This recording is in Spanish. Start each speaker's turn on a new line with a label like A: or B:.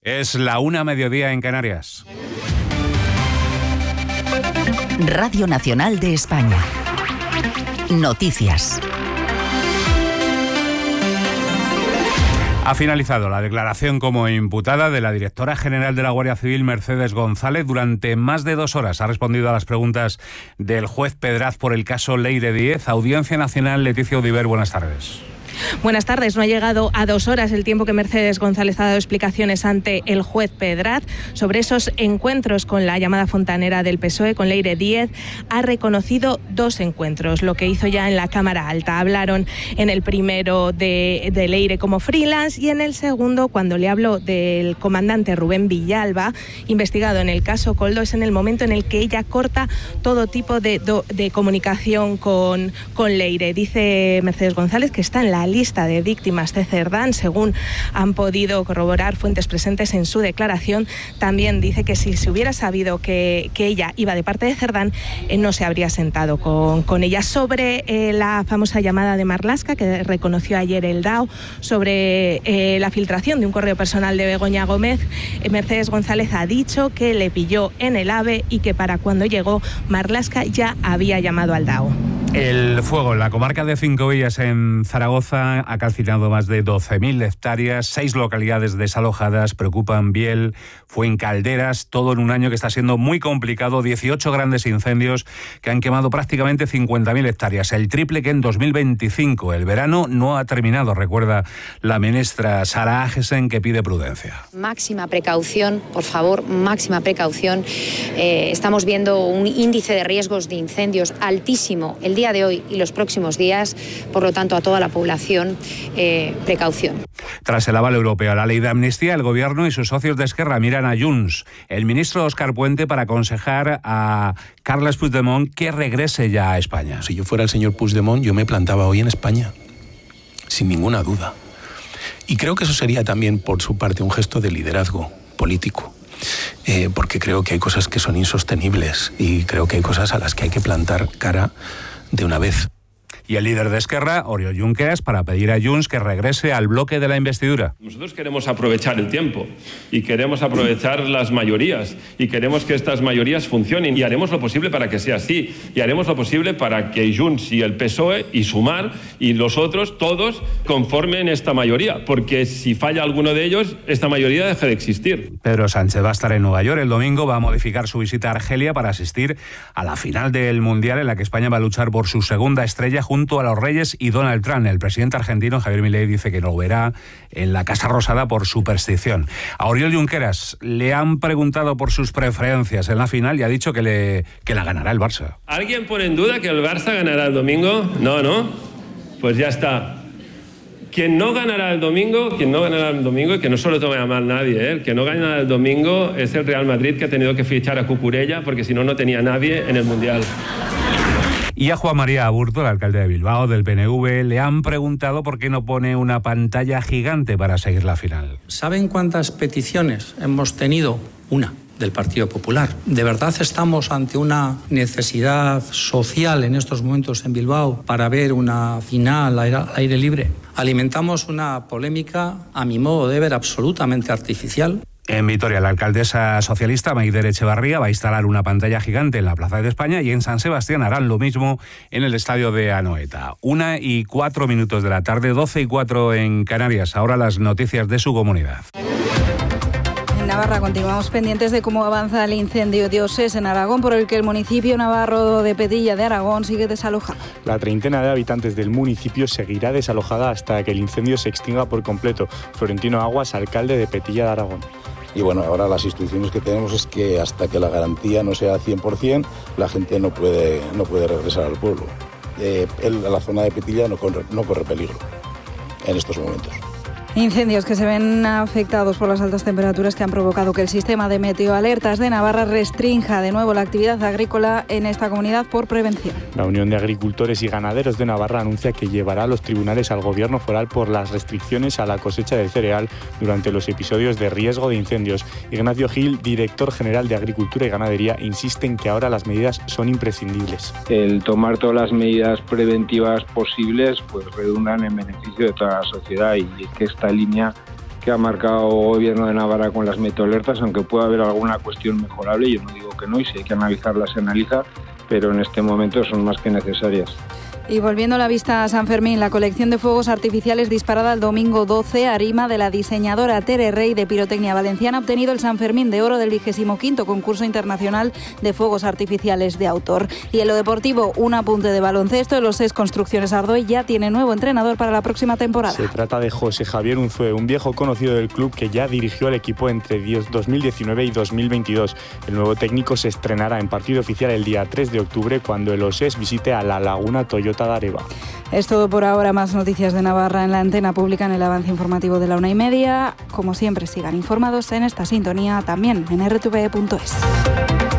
A: Es la 1:00 en Canarias.
B: Radio Nacional de España. Noticias.
A: Ha finalizado la declaración como imputada de la directora general de la Guardia Civil, Mercedes González. Durante más de 2 horas ha respondido a las preguntas del juez Pedraz por el caso Leire Díez. Audiencia Nacional, Leticia Audiver, buenas tardes.
C: Buenas tardes. No ha llegado a 2 horas el tiempo que Mercedes González ha dado explicaciones ante el juez Pedraz sobre esos encuentros con la llamada fontanera del PSOE, con Leire Díez. Ha reconocido 2 encuentros, lo que hizo ya en la Cámara Alta. Hablaron en el primero de Leire como freelance y en el segundo, cuando le habló del comandante Rubén Villalba, investigado en el caso Koldo, es en el momento en el que ella corta todo tipo de comunicación con Leire. Dice Mercedes González que está en la lista de víctimas de Cerdán, según han podido corroborar fuentes presentes en su declaración. También dice que si se hubiera sabido que ella iba de parte de Cerdán, no se habría sentado con ella. Sobre la famosa llamada de Marlaska, que reconoció ayer el DAO, sobre la filtración de un correo personal de Begoña Gómez, Mercedes González ha dicho que le pilló en el AVE y que para cuando llegó Marlaska ya había llamado al DAO.
A: El fuego en la comarca de Cinco Villas, en Zaragoza, ha calcinado más de 12.000 hectáreas, 6 localidades desalojadas, preocupan Biel, Fuencalderas, todo en un año que está siendo muy complicado, 18 grandes incendios que han quemado prácticamente 50.000 hectáreas, el triple que en 2025. El verano no ha terminado, recuerda la ministra Sara Agesen, que pide prudencia.
D: Máxima precaución, por favor, máxima precaución. Estamos viendo un índice de riesgos de incendios altísimo el día de hoy y los próximos días, por lo tanto a toda la población, precaución.
A: Tras el aval europeo a la ley de amnistía, el Gobierno y sus socios de Esquerra miran a Junts. El ministro Óscar Puente para aconsejar a Carles Puigdemont que regrese ya a España.
E: Si yo fuera el señor Puigdemont, yo me plantaba hoy en España, sin ninguna duda. Y creo que eso sería también por su parte un gesto de liderazgo político. Porque creo que hay cosas que son insostenibles y creo que hay cosas a las que hay que plantar cara de una vez.
A: Y el líder de Esquerra, Oriol Junqueras, para pedir a Junts que regrese al bloque de la investidura.
F: Nosotros queremos aprovechar el tiempo y queremos aprovechar las mayorías y queremos que estas mayorías funcionen y haremos lo posible para que sea así y haremos lo posible para que Junts y el PSOE y Sumar y los otros, todos, conformen esta mayoría, porque si falla alguno de ellos, esta mayoría deja de existir.
A: Pedro Sánchez va a estar en Nueva York el domingo, va a modificar su visita a Argelia para asistir a la final del Mundial en la que España va a luchar por su segunda estrella junto a los Reyes y Donald Trump. El presidente argentino, Javier Milei, dice que lo verá en la Casa Rosada por superstición. A Oriol Junqueras le han preguntado por sus preferencias en la final y ha dicho que la ganará el Barça.
F: ¿Alguien pone en duda que el Barça ganará el domingo? No. Pues ya está. Quien no ganará el domingo, y que no se lo tome a mal nadie, el que no ganará el domingo es el Real Madrid, que ha tenido que fichar a Cucurella porque si no, no tenía nadie en el Mundial.
A: Y a Juan María Aburto, el alcalde de Bilbao, del PNV, le han preguntado por qué no pone una pantalla gigante para seguir la final.
G: ¿Saben cuántas peticiones hemos tenido? Una, del Partido Popular. ¿De verdad estamos ante una necesidad social en estos momentos en Bilbao para ver una final al aire libre? Alimentamos una polémica, a mi modo de ver, absolutamente artificial.
A: En Vitoria, la alcaldesa socialista Maider Echevarría va a instalar una pantalla gigante en la Plaza de España y en San Sebastián harán lo mismo en el estadio de Anoeta. 1:04 de la tarde, 12:04 en Canarias. Ahora las noticias de su comunidad.
H: En Navarra continuamos pendientes de cómo avanza el incendio de Oses en Aragón, por el que el municipio navarro de Petilla de Aragón sigue desalojado.
I: La treintena de habitantes del municipio seguirá desalojada hasta que el incendio se extinga por completo. Florentino Aguas, alcalde de Petilla de Aragón.
J: Y bueno, ahora las instrucciones que tenemos es que hasta que la garantía no sea 100%, la gente no puede regresar al pueblo. La zona de Petilla no corre peligro en estos momentos.
H: Incendios que se ven afectados por las altas temperaturas que han provocado que el sistema de meteoalertas de Navarra restrinja de nuevo la actividad agrícola en esta comunidad por prevención.
I: La Unión de Agricultores y Ganaderos de Navarra anuncia que llevará a los tribunales al gobierno foral por las restricciones a la cosecha del cereal durante los episodios de riesgo de incendios. Ignacio Gil, director general de Agricultura y Ganadería, insiste en que ahora las medidas son imprescindibles.
K: El tomar todas las medidas preventivas posibles pues redundan en beneficio de toda la sociedad y que esta línea que ha marcado el Gobierno de Navarra con las meteoalertas, aunque pueda haber alguna cuestión mejorable, yo no digo que no, y si hay que analizarlas se analiza, pero en este momento son más que necesarias.
H: Y volviendo la vista a San Fermín, la colección de fuegos artificiales disparada el domingo 12, Arima, de la diseñadora Tere Rey de Pirotecnia Valenciana, ha obtenido el San Fermín de Oro del 25º Concurso Internacional de Fuegos Artificiales de Autor. Y en lo deportivo, un apunte de baloncesto. Los SES Construcciones Ardoy ya tiene nuevo entrenador para la próxima temporada.
I: Se trata de José Javier Unzué, un viejo conocido del club que ya dirigió al equipo entre 2019 y 2022. El nuevo técnico se estrenará en partido oficial el día 3 de octubre cuando el OSES visite a la Laguna Toyota de Areva.
H: Es todo por ahora. Más noticias de Navarra en la antena pública en el avance informativo de la 1:30. Como siempre, sigan informados en esta sintonía, también en rtve.es.